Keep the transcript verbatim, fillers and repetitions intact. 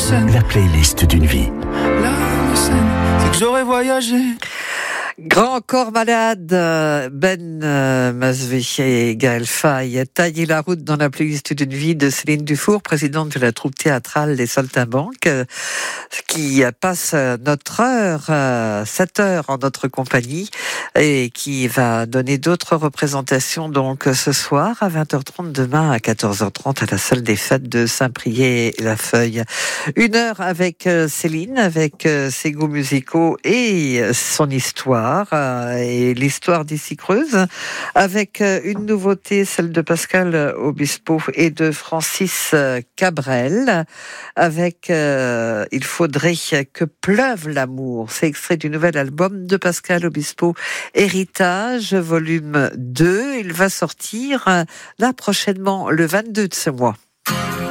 scène. La playlist d'une vie. L'âme scène, c'est que j'aurais voyagé. Grand corps malade, Ben euh, Mazvi et Gaël Faye taillent la route dans la playlist d'une vie de Céline Dufour, présidente de la troupe théâtrale Les Saltimbanques, euh, qui passe notre heure, euh, sept heures en notre compagnie et qui va donner d'autres représentations donc ce soir à vingt heures trente, demain à quatorze heures trente à la salle des fêtes de Saint-Priest-la-Feuille. Une heure avec euh, Céline, avec euh, ses goûts musicaux et son histoire. Et l'histoire d'Ici Creuse, avec une nouveauté, celle de Pascal Obispo et de Francis Cabrel, avec euh, Il faudrait que pleuve l'amour. C'est extrait du nouvel album de Pascal Obispo, Héritage, volume deux. Il va sortir là prochainement, le vingt-deux de ce mois.